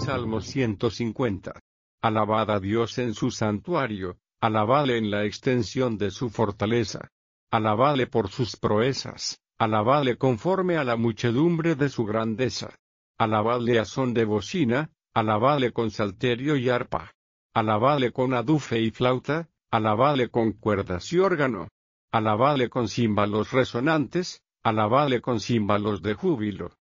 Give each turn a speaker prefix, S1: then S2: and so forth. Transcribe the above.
S1: Salmo 150. Alabad a Dios en su santuario, alabadle en la extensión de su fortaleza. Alabadle por sus proezas, alabadle conforme a la muchedumbre de su grandeza. Alabadle a son de bocina, alabadle con salterio y arpa. Alabadle con adufe y flauta, alabadle con cuerdas y órgano. Alabadle con címbalos resonantes, alabadle con címbalos de júbilo.